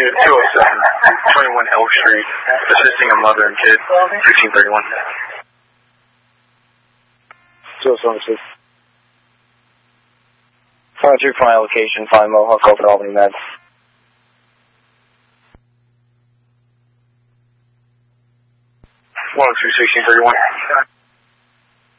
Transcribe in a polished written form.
207, 21 Elk Street, assisting a mother and kid, 1631. 207. 5-2 for my location, 5 Mohawk, open Albany Med. 102, 1631.